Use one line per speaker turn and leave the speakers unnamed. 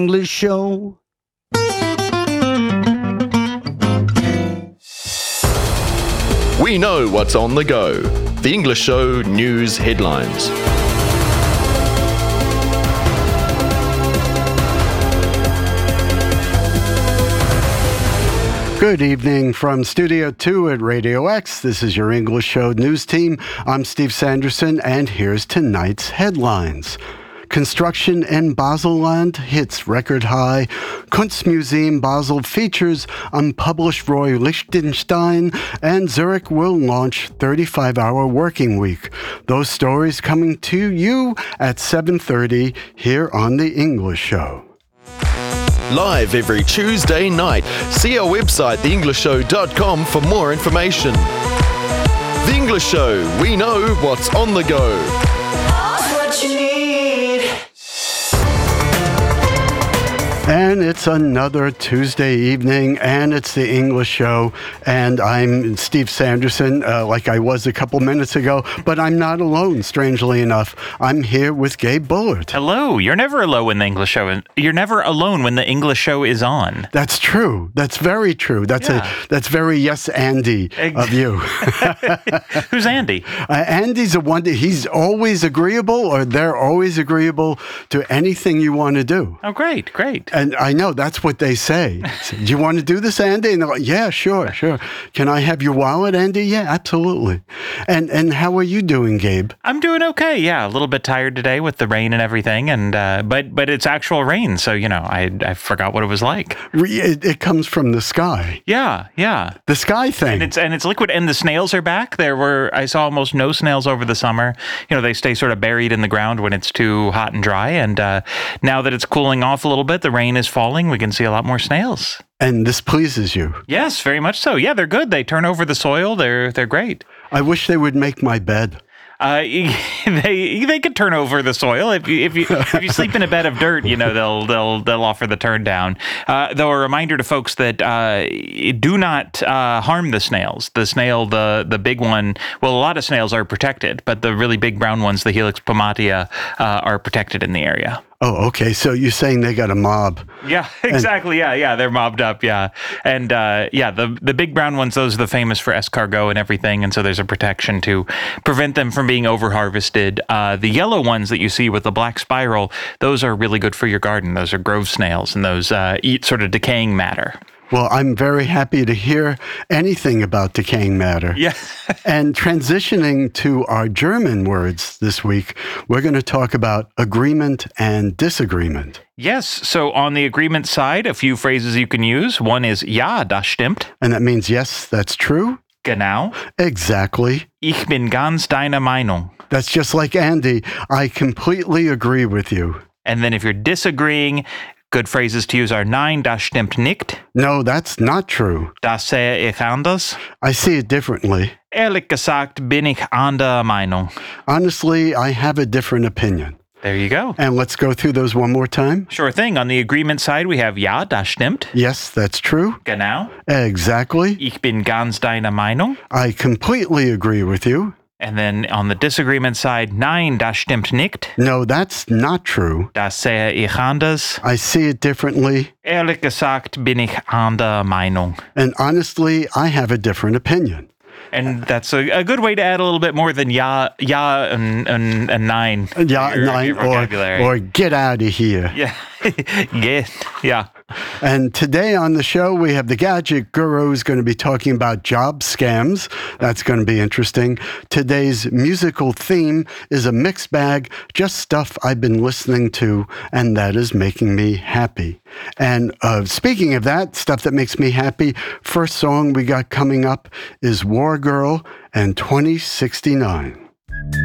English show.
We know what's on the go. The English Show News Headlines.
Good evening from Studio 2 at Radio X. This is your English Show News Team. I'm Steve Sanderson, and here's tonight's headlines. Construction in Baselland hits record high. Kunstmuseum Basel features unpublished Roy Lichtenstein, and Zurich will launch 35-hour working week. Those stories coming to you at 7:30 here on The English Show.
Live every Tuesday night. See our website, theenglishshow.com, for more information. The English Show. We know what's on the go.
What you need.
And it's another Tuesday evening, and it's the English Show, and I'm Steve Sanderson, like I was a couple minutes ago, but I'm not alone, strangely enough. I'm here with Gabe Bullard.
Hello. You're never alone when the English Show. You're never alone when the English Show is on.
That's true. That's very true. That's very yes, Andy of you.
Who's Andy?
Andy's a wonder. He's always agreeable, or they're always agreeable to anything you want to do.
Oh, great.
And I know that's what they say. Do you want to do this, Andy? And they're like, yeah, sure. Can I have your wallet, Andy? Yeah, absolutely. And how are you doing, Gabe?
I'm doing okay. Yeah, a little bit tired today with the rain and everything, and but it's actual rain, so I forgot what it was like.
It comes from the sky.
Yeah.
The sky thing.
And it's liquid, and the snails are back. I saw almost no snails over the summer. They stay sort of buried in the ground when it's too hot and dry, and now that it's cooling off a little bit, the rain is falling, we can see a lot more snails.
And this pleases you?
Yes, very much so. Yeah, they're good. They turn over the soil. They're great.
I wish they would make my bed.
They could turn over the soil if you sleep in a bed of dirt. They'll offer the turn down. Though a reminder to folks that do not harm the snails. The big one. Well, a lot of snails are protected, but the really big brown ones, the Helix pomatia, are protected in the area.
Oh, okay. So you're saying they got a mob?
Yeah, exactly. Yeah, they're mobbed up. Yeah, and the big brown ones, those are the famous for escargot and everything, and so there's a protection to prevent them from being over harvested. The yellow ones that you see with the black spiral, those are really good for your garden. Those are grove snails, and those eat sort of decaying matter.
Well, I'm very happy to hear anything about decaying matter.
Yeah.
And transitioning to our German words this week, we're going to talk about agreement and disagreement.
Yes. So on the agreement side, a few phrases you can use. One is Ja, das stimmt.
And that means yes, that's true.
Genau.
Exactly.
Ich bin ganz deiner Meinung.
That's just like Andy. I completely agree with you.
And then if you're disagreeing, good phrases to use are Nein, das stimmt nicht.
No, that's not true.
Das sehe ich anders.
I see it differently.
Ehrlich gesagt bin ich anderer Meinung.
Honestly, I have a different opinion.
There you go.
And let's go through those one more time.
Sure thing. On the agreement side, we have Ja, das stimmt.
Yes, that's true.
Genau.
Exactly.
Ich bin ganz deiner Meinung.
I completely agree with you.
And then on the disagreement side, Nein, das stimmt nicht.
No, that's not true.
Das sehe ich anders.
I see it differently.
Ehrlich gesagt bin ich anderer Meinung.
And honestly, I have a different opinion.
And that's a good way to add a little bit more than ja and nein.
Yeah, nine, or get out of here.
Yeah. Yeah.
And today on the show, we have the Gadget Guru who's going to be talking about job scams. That's going to be interesting. Today's musical theme is a mixed bag, just stuff I've been listening to, and that is making me happy. And speaking of that, stuff that makes me happy, first song we got coming up is War Girl and 2069.